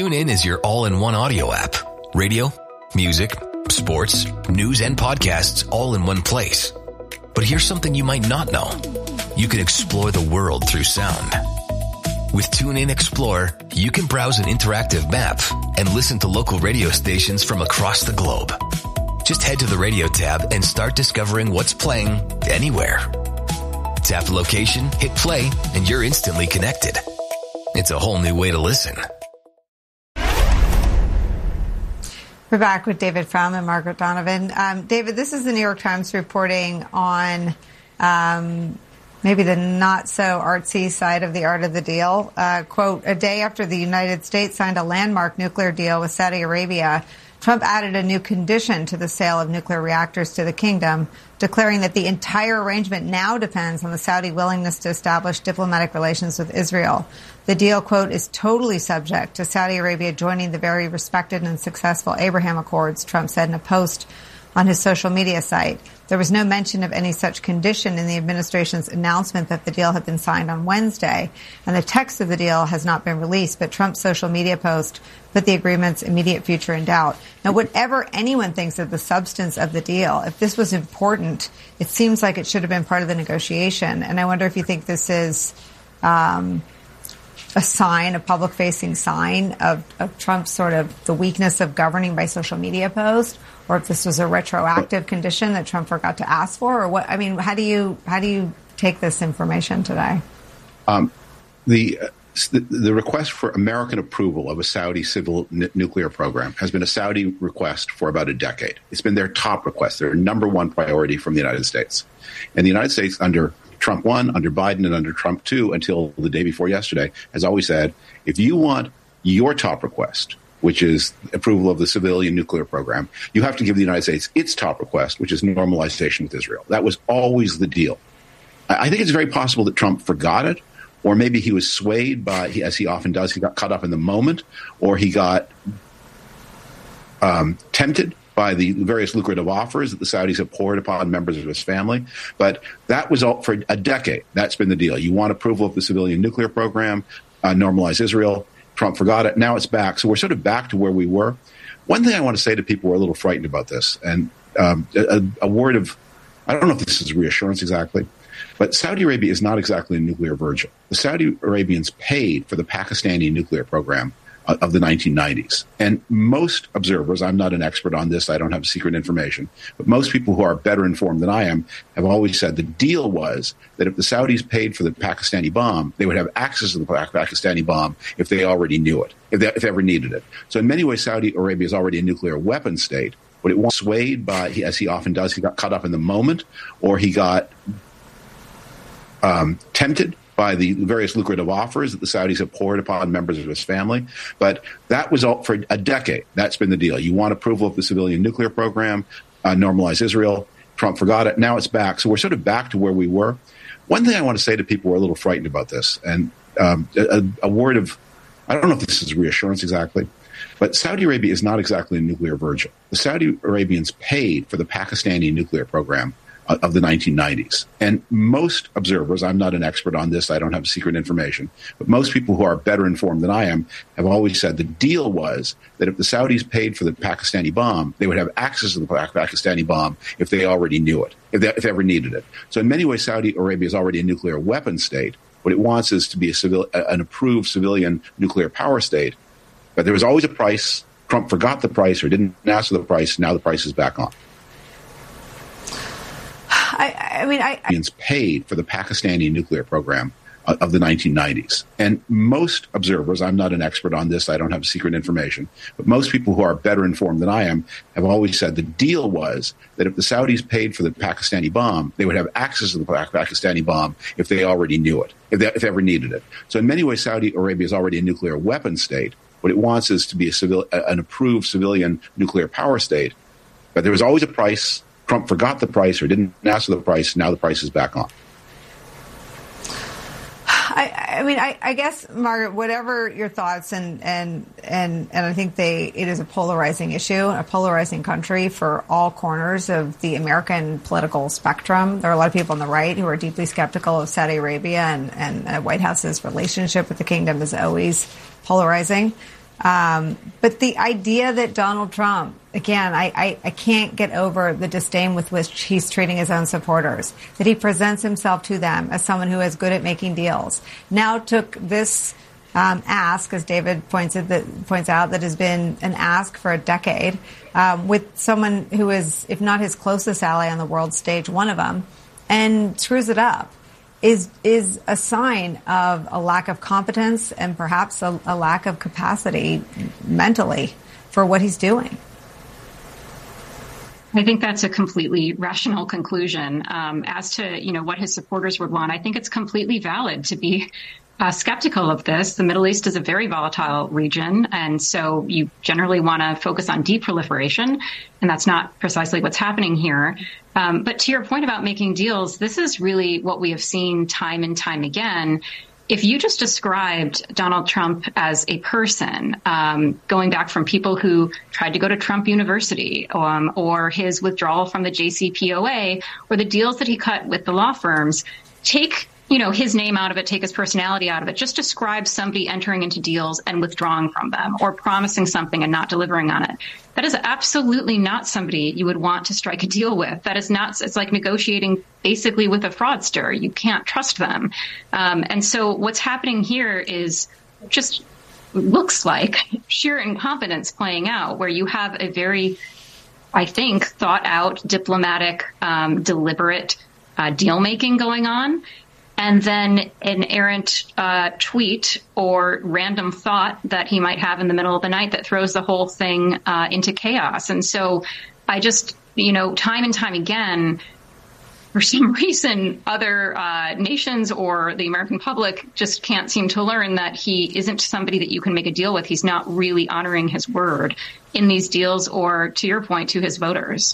TuneIn is your all-in-one audio app. Radio, music, sports, news, and podcasts all in one place. But here's something you might not know. You can explore the world through sound. With TuneIn Explore, you can browse an interactive map and listen to local radio stations from across the globe. Just head to the radio tab and start discovering what's playing anywhere. Tap the location, hit play, and you're instantly connected. It's a whole new way to listen. We're back with David Frum and Margaret Donovan. David, this is the New York Times reporting on maybe the not-so-artsy side of the art of the deal. Quote, a day after the United States signed a landmark nuclear deal with Saudi Arabia, Trump added a new condition to the sale of nuclear reactors to the kingdom, declaring that the entire arrangement now depends on the Saudi willingness to establish diplomatic relations with Israel. The deal, quote, is totally subject to Saudi Arabia joining the very respected and successful Abraham Accords, Trump said in a post on his social media site. There was no mention of any such condition in the administration's announcement that the deal had been signed on Wednesday, and the text of the deal has not been released, but Trump's social media post put the agreement's immediate future in doubt. Now, whatever anyone thinks of the substance of the deal, if this was important, it seems like it should have been part of the negotiation, and I wonder if you think this is a sign, a public-facing sign of Trump's sort of the weakness of governing by social media post, or if this was a retroactive condition that Trump forgot to ask for, or what? I mean, how do you take this information today? The request for American approval of a Saudi civil nuclear program has been a Saudi request for about a decade. It's been their top request, their number one priority from the United States. And the United States, under Trump 1, under Biden, and under Trump 2, until the day before yesterday, has always said, if you want your top request, which is approval of the civilian nuclear program, you have to give the United States its top request, which is normalization with Israel. That was always the deal. I think it's very possible that Trump forgot it, or maybe he was swayed by, as he often does, he got caught up in the moment, or he got tempted by the various lucrative offers that the Saudis have poured upon members of his family. But that was all for a decade. That's been the deal. You want approval of the civilian nuclear program, normalize Israel. Trump forgot it. Now it's back. So we're sort of back to where we were. One thing I want to say to people who are a little frightened about this, and a word of, I don't know if this is reassurance exactly, but Saudi Arabia is not exactly a nuclear virgin. The Saudi Arabians paid for the Pakistani nuclear program of the 1990s. And most observers, I'm not an expert on this, I don't have secret information, but most people who are better informed than I am have always said the deal was that if the Saudis paid for the Pakistani bomb, they would have access to the Pakistani bomb if they already knew it, if they ever needed it. So in many ways, Saudi Arabia is already a nuclear weapons state, but it was swayed by, as he often does, he got caught up in the moment, or he got tempted by the various lucrative offers that the Saudis have poured upon members of his family. But that was all for a decade. That's been the deal. You want approval of the civilian nuclear program, normalize Israel. Trump forgot it. Now it's back. So we're sort of back to where we were. One thing I want to say to people who are a little frightened about this, and a word of, I don't know if this is reassurance exactly, but Saudi Arabia is not exactly a nuclear virgin. The Saudi Arabians paid for the Pakistani nuclear program of the 1990s. And most observers, I'm not an expert on this, I don't have secret information, but most people who are better informed than I am have always said the deal was that if the Saudis paid for the Pakistani bomb, they would have access to the Pakistani bomb if they already knew it, if they ever needed it. So in many ways, Saudi Arabia is already a nuclear weapons state. What it wants is to be an approved civilian nuclear power state. But there was always a price. Trump forgot the price or didn't ask for the price. Now the price is back on. I paid for the Pakistani nuclear program of the 1990s. And most observers, I'm not an expert on this, I don't have secret information, but most people who are better informed than I am have always said the deal was that if the Saudis paid for the Pakistani bomb, they would have access to the Pakistani bomb if they already knew it, if they ever needed it. So in many ways, Saudi Arabia is already a nuclear weapons state. What it wants is to be an approved civilian nuclear power state. But there was always a price. Trump forgot the price or didn't ask for the price. Now the price is back on. I guess, Margaret, whatever your thoughts, and I think it is a polarizing issue, a polarizing country for all corners of the American political spectrum. There are a lot of people on the right who are deeply skeptical of Saudi Arabia, and the White House's relationship with the kingdom is always polarizing. But the idea that Donald Trump, again, I can't get over the disdain with which he's treating his own supporters, that he presents himself to them as someone who is good at making deals. Now took this ask, as David points out, that has been an ask for a decade, with someone who is, if not his closest ally on the world stage, one of them, and screws it up, is a sign of a lack of competence and perhaps a lack of capacity mentally for what he's doing. I think that's a completely rational conclusion. As to, what his supporters would want, I think it's completely valid to be skeptical of this. The Middle East is a very volatile region, and so you generally want to focus on deproliferation, and that's not precisely what's happening here. But to your point about making deals, this is really what we have seen time and time again. If you just described Donald Trump as a person, going back from people who tried to go to Trump University, or his withdrawal from the JCPOA, or the deals that he cut with the law firms, take his name out of it, take his personality out of it, just describe somebody entering into deals and withdrawing from them, or promising something and not delivering on it. That is absolutely not somebody you would want to strike a deal with. That is not, it's like negotiating basically with a fraudster. You can't trust them. And so what's happening here is just looks like sheer incompetence playing out, where you have a very, I think, thought out, diplomatic, deliberate deal making going on. And then an errant tweet or random thought that he might have in the middle of the night that throws the whole thing into chaos. And so I just, time and time again, for some reason, other nations or the American public just can't seem to learn that he isn't somebody that you can make a deal with. He's not really honoring his word in these deals, or, to your point, to his voters.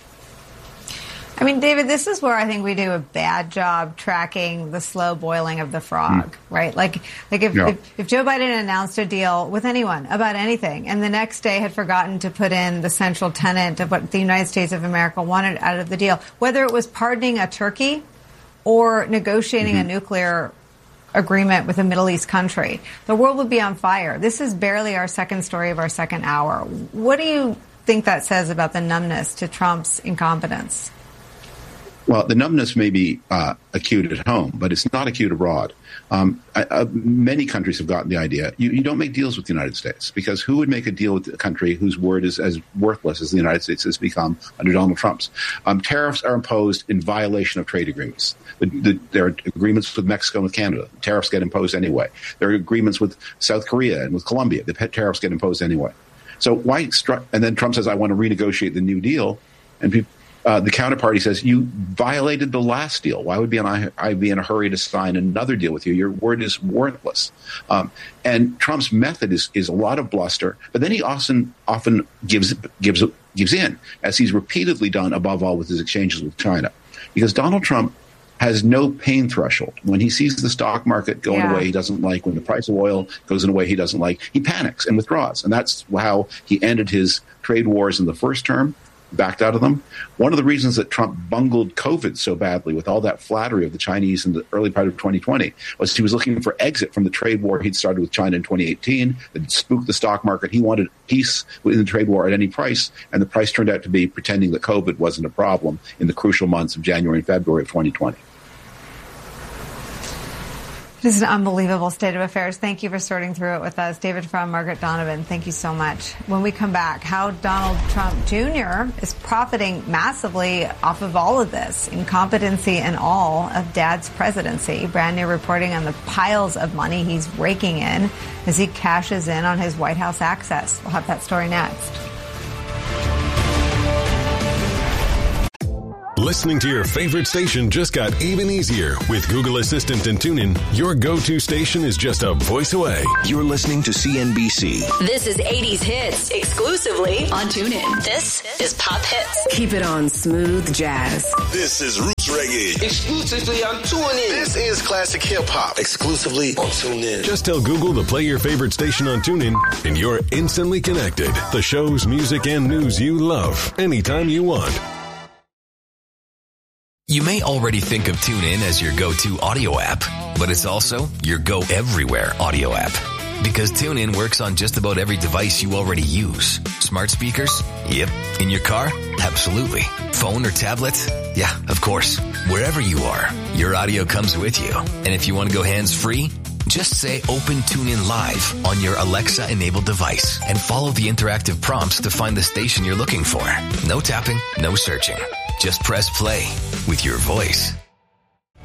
I mean, David, this is where I think we do a bad job tracking the slow boiling of the frog, right? Like if Joe Biden announced a deal with anyone about anything and the next day had forgotten to put in the central tenet of what the United States of America wanted out of the deal, whether it was pardoning a Turkey or negotiating a nuclear agreement with a Middle East country, the world would be on fire. This is barely our second story of our second hour. What do you think that says about the numbness to Trump's incompetence? Well, the numbness may be acute at home, but it's not acute abroad. Many countries have gotten the idea. You don't make deals with the United States, because who would make a deal with a country whose word is as worthless as the United States has become under Donald Trump's? Tariffs are imposed in violation of trade agreements. There are agreements with Mexico and with Canada. Tariffs get imposed anyway. There are agreements with South Korea and with Colombia. The tariffs get imposed anyway. So why? And then Trump says, "I want to renegotiate the New Deal," and people. The counterparty says, you violated the last deal. Why would I be in a hurry to sign another deal with you? Your word is worthless. And Trump's method is a lot of bluster, but then he often gives in, as he's repeatedly done, above all with his exchanges with China. Because Donald Trump has no pain threshold. When he sees the stock market go in a way he doesn't like, when the price of oil goes in a way he doesn't like, he panics and withdraws. And that's how he ended his trade wars in the first term. Backed out of them. One of the reasons that Trump bungled COVID so badly with all that flattery of the Chinese in the early part of 2020 was he was looking for exit from the trade war he'd started with China in 2018 that spooked the stock market. He wanted peace in the trade war at any price, and the price turned out to be pretending that COVID wasn't a problem in the crucial months of January and February of 2020. This is an unbelievable state of affairs. Thank you for sorting through it with us. David Frum, Margaret Donovan, thank you so much. When we come back, how Donald Trump Jr. is profiting massively off of all of this, incompetency and all of Dad's presidency. Brand new reporting on the piles of money he's raking in as he cashes in on his White House access. We'll have that story next. Listening to your favorite station just got even easier. With Google Assistant and TuneIn, your go-to station is just a voice away. You're listening to CNBC. This is 80s Hits, exclusively on TuneIn. This is Pop Hits. Keep it on smooth jazz. This is Roots Reggae, exclusively on TuneIn. This is Classic Hip Hop, exclusively on TuneIn. Just tell Google to play your favorite station on TuneIn, and you're instantly connected. The shows, music, and news you love, anytime you want. You may already think of TuneIn as your go-to audio app, but it's also your go-everywhere audio app. Because TuneIn works on just about every device you already use. Smart speakers? Yep. In your car? Absolutely. Phone or tablet? Yeah, of course. Wherever you are, your audio comes with you. And if you want to go hands-free, just say Open TuneIn Live on your Alexa-enabled device and follow the interactive prompts to find the station you're looking for. No tapping, no searching. Just press play with your voice.